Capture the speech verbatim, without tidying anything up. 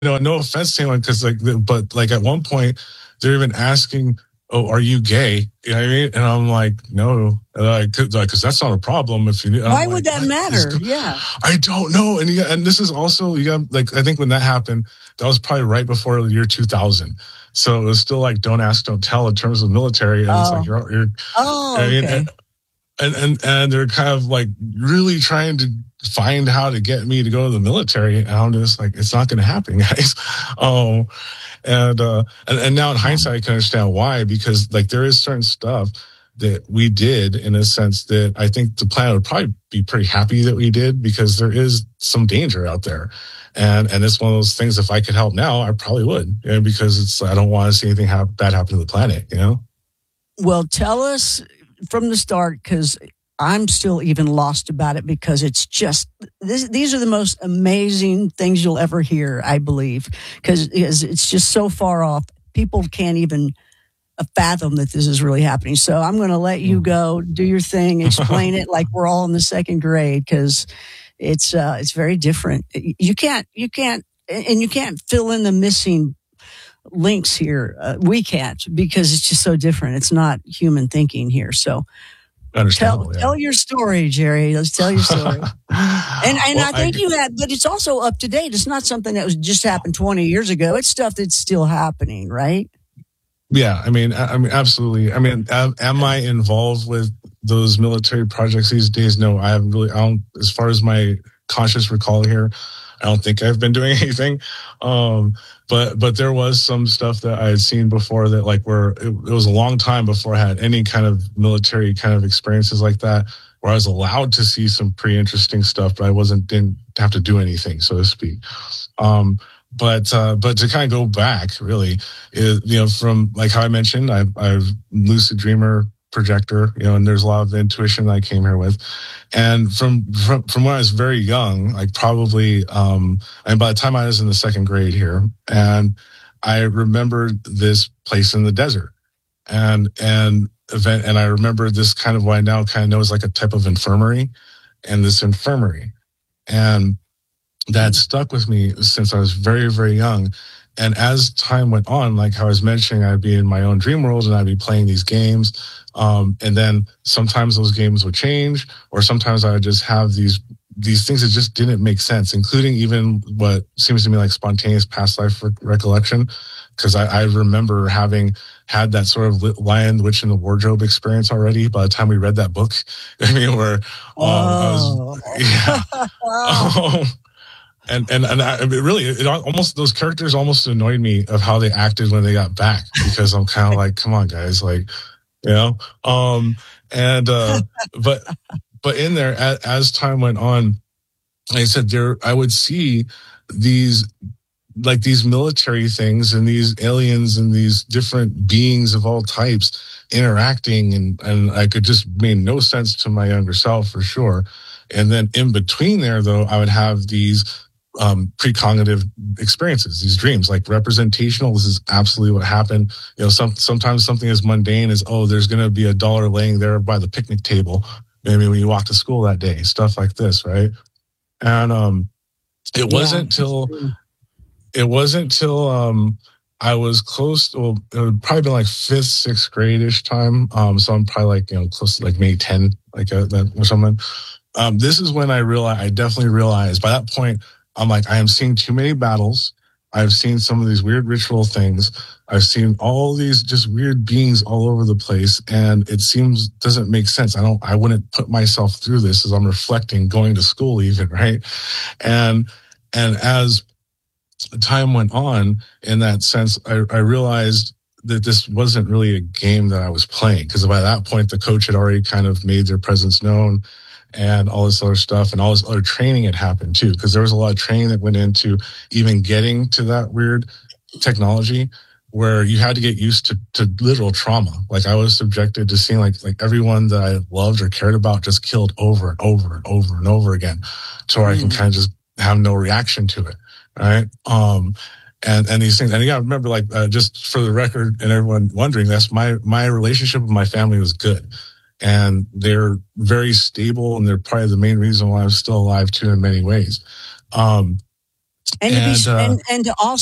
know, no offense to anyone, because like, the- but like at one point, they're even asking, "Oh, are you gay?" You know what I mean? And I'm like, "No," and like, cause, like, 'cause that's not a problem. If you, why I'm would like, that "What is matter? go-" Yeah. I don't know. And you got, and this is also you got like I think when that happened, that was probably right before the year two thousand. So it was still like don't ask, don't tell in terms of military. And it's Oh. like you're, you're Oh, I mean, okay. and, and and and they're kind of like really trying to find how to get me to go to the military, and I'm just like, it's not going to happen, guys. Um, and uh, and and now in hindsight, I can understand why, because like there is certain stuff that we did in a sense that I think the planet would probably be pretty happy that we did, because there is some danger out there. And and it's one of those things, if I could help now, I probably would, you know, because it's I don't want to see anything ha- bad happen to the planet, you know? Well, tell us from the start, because I'm still even lost about it, because it's just, this, these are the most amazing things you'll ever hear, I believe, because it's just so far off. People can't even fathom that this is really happening. So I'm going to let you go, do your thing, explain it like we're all in the second grade, because it's uh, it's very different. You can't, you can't, and you can't fill in the missing links here. Uh, we can't, because it's just so different. It's not human thinking here. So tell yeah. tell your story, Jerry. Let's tell your story. and and Well, I think I- you had, but it's also up to date. It's not something that was just happened twenty years ago. It's stuff that's still happening, right? Yeah, I mean, I, I mean, absolutely. I mean, am, am I involved with those military projects these days? No, I haven't really. I don't, as far as my conscious recall here, I don't think I've been doing anything. Um, but but there was some stuff that I had seen before that, like, where it, it was a long time before I had any kind of military kind of experiences like that, where I was allowed to see some pretty interesting stuff, but I wasn't didn't have to do anything, so to speak. Um, But uh, but to kind of go back, really, is, you know, from like how I mentioned, I, I'm lucid dreamer projector, you know, and there's a lot of intuition that I came here with, and from from, from when I was very young, like probably, um, and by the time I was in the second grade here, and I remembered this place in the desert, and and event, and I remember this kind of what I now kind of know is like a type of infirmary, and this infirmary, and that stuck with me since I was very, very young. And as time went on, like how I was mentioning, I'd be in my own dream world and I'd be playing these games. Um, and then sometimes those games would change, or sometimes I would just have these these things that just didn't make sense, including even what seems to me like spontaneous past life re- recollection. Because I, I remember having had that sort of Lion, the Witch, and the Wardrobe experience already by the time we read that book. I mean, where um, I was, yeah. um, And and and I, it really, it almost, those characters almost annoyed me of how they acted when they got back, because I'm kind of like, come on, guys, like, you know. Um, and uh, but but in there, as, as time went on, like I said, there I would see these like these military things and these aliens and these different beings of all types interacting, and and I could just made no sense to my younger self for sure. And then in between there, though, I would have these um, precognitive experiences, these dreams, like representational. This is absolutely what happened. You know, some sometimes something as mundane as, oh, there's going to be a dollar laying there by the picnic table, maybe when you walk to school that day, stuff like this, right? And um, it Yeah, wasn't till it wasn't till um, I was close. Well, it would probably been like fifth, sixth grade-ish time. Um, so I'm probably like, you know, close to like maybe ten, like uh, that or something. Um, this is when I realized, I definitely realized by that point, I'm like, I am seeing too many battles. I've seen some of these weird ritual things. I've seen all these just weird beings all over the place. And it seems, doesn't make sense. I don't, I wouldn't put myself through this as I'm reflecting, going to school even, right? And, and as time went on, in that sense, I, I realized that this wasn't really a game that I was playing, because by that point, the coach had already kind of made their presence known, and all this other stuff, and all this other training had happened too, because there was a lot of training that went into even getting to that weird technology, where you had to get used to, to literal trauma. Like I was subjected to seeing like like everyone that I loved or cared about just killed over and over and over and over again, to where mm. I can kind of just have no reaction to it, right? Um, and and these things, and you got to remember, like uh, just for the record, and everyone wondering, that's my my relationship with my family was good. And they're very stable, and they're probably the main reason why I'm still alive too in many ways. Um, And to be And uh, and, and to also